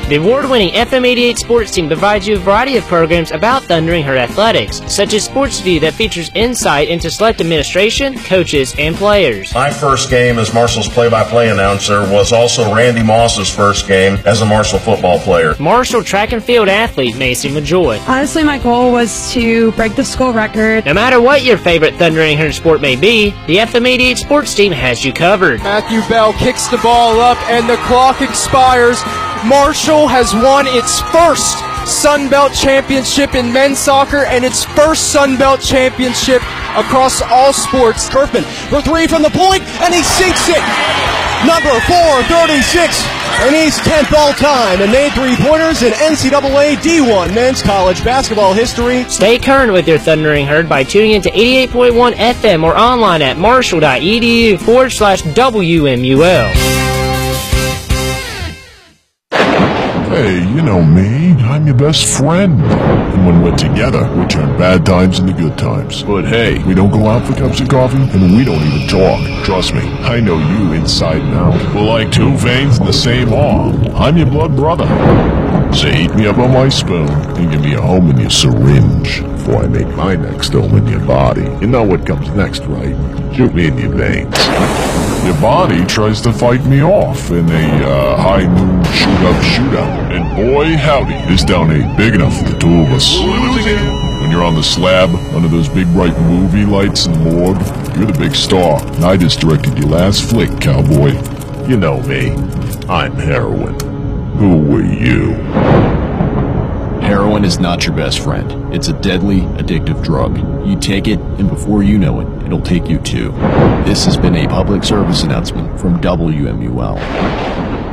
The award-winning FM 88 sports team provides you a variety of programs about Thundering Herd athletics, such as Sports View that features insight into select administration, coaches, and players. My first game as Marshall's play-by-play announcer was also Randy Moss's first game as a Marshall football player. Marshall track and field athlete Macy LaJoy. Honestly, my goal was to break the school record. No matter what your favorite Thundering Herd sport may be, the FM 88 sports team has you covered. Matthew Bell kicks the ball up and the clock expires. Marshall has won its first Sun Belt Championship in men's soccer and its first Sun Belt Championship across all sports. Kerfman for three from the point, and he sinks it. Number 436, and he's 10th all time and made three-pointers in NCAA D1 men's college basketball history. Stay current with your Thundering Herd by tuning into 88.1 FM or online at marshall.edu/WMUL. Hey, you know me. I'm your best friend. And when we're together, we turn bad times into good times. But hey, we don't go out for cups of coffee, and we don't even talk. Trust me, I know you inside and out. We're like two veins in the same arm. I'm your blood brother. So heat me up on my spoon and give me a home in your syringe before I make my next home in your body. You know what comes next, right? Shoot me in your veins. Your body tries to fight me off in a high noon shootout. And boy, howdy, this down ain't big enough for the two of us. When you're on the slab, under those big bright movie lights in the morgue, you're the big star. And I just directed your last flick, cowboy. You know me. I'm heroin. Who were you? Heroin is not your best friend. It's a deadly, addictive drug. You take it, and before you know it, it'll take you too. This has been a public service announcement from WMUL.